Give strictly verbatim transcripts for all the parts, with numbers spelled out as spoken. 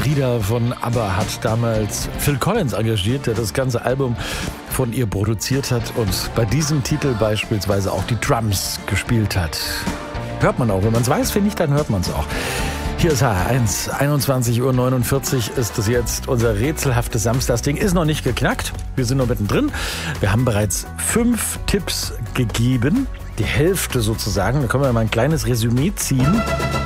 Lieder von ABBA hat damals Phil Collins engagiert, der das ganze Album von ihr produziert hat und bei diesem Titel beispielsweise auch die Drums gespielt hat. Hört man auch. Wenn man es weiß, finde ich, dann hört man es auch. Hier ist H R eins, einundzwanzig Uhr neunundvierzig ist es jetzt. Unser rätselhaftes Samstagsding ist noch nicht geknackt. Wir sind noch mittendrin. Wir haben bereits fünf Tipps gegeben. Die Hälfte sozusagen. Da können wir mal ein kleines Resümee ziehen.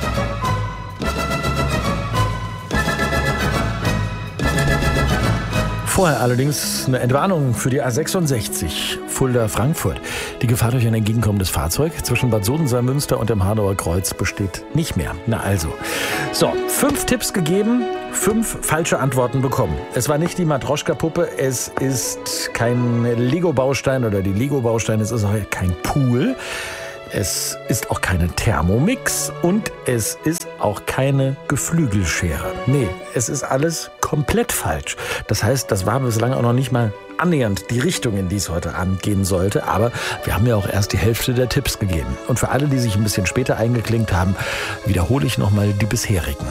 Vorher allerdings eine Entwarnung für die A sechsundsechzig Fulda-Frankfurt. Die Gefahr durch ein entgegenkommendes Fahrzeug zwischen Bad Sodensalm-Münster und dem Hardauer Kreuz besteht nicht mehr. Na also. So, fünf Tipps gegeben, fünf falsche Antworten bekommen. Es war nicht die Matroschka-Puppe, es ist kein Lego-Baustein oder die Lego-Baustein, es ist auch kein Pool. Es ist auch keine Thermomix und es ist auch keine Geflügelschere. Nee, es ist alles komplett falsch. Das heißt, das war bislang auch noch nicht mal annähernd die Richtung, in die es heute angehen sollte. Aber wir haben ja auch erst die Hälfte der Tipps gegeben. Und für alle, die sich ein bisschen später eingeklinkt haben, wiederhole ich nochmal die bisherigen.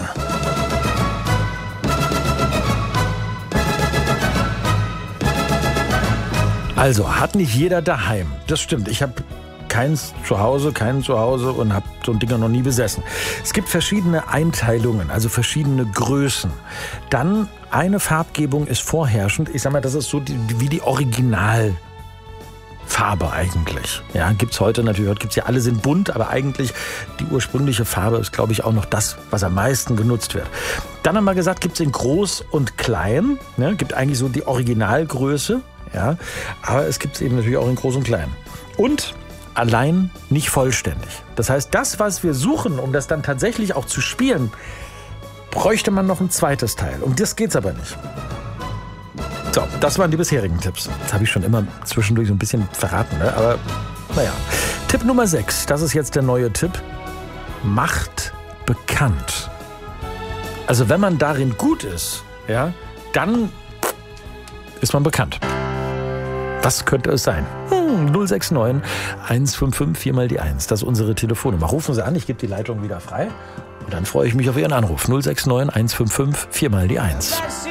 Also, hat nicht jeder daheim. Das stimmt. Ich habe keins zu Hause, keinen zu Hause und habe so ein Ding noch nie besessen. Es gibt verschiedene Einteilungen, also verschiedene Größen. Dann eine Farbgebung ist vorherrschend. Ich sag mal, das ist so die, wie die Originalfarbe eigentlich. Ja, gibt's heute natürlich, heute gibt's ja, alle sind bunt, aber eigentlich die ursprüngliche Farbe ist, glaube ich, auch noch das, was am meisten genutzt wird. Dann haben wir gesagt, gibt's in groß und klein. Ne, gibt eigentlich so die Originalgröße. Ja, aber es gibt es eben natürlich auch in groß und klein. Und allein nicht vollständig. Das heißt, das, was wir suchen, um das dann tatsächlich auch zu spielen, bräuchte man noch ein zweites Teil. Um das geht's aber nicht. So, das waren die bisherigen Tipps. Das habe ich schon immer zwischendurch so ein bisschen verraten, ne? Aber naja. Tipp Nummer sechs, das ist jetzt der neue Tipp. Macht bekannt. Also wenn man darin gut ist, ja, dann ist man bekannt. Was könnte es sein? Hm, null sechs neun, eins fünf fünf, vier mal die eins. Das ist unsere Telefonnummer. Rufen Sie an, ich gebe die Leitung wieder frei. Und dann freue ich mich auf Ihren Anruf. null sechs neun, eins fünf fünf, vier mal die eins.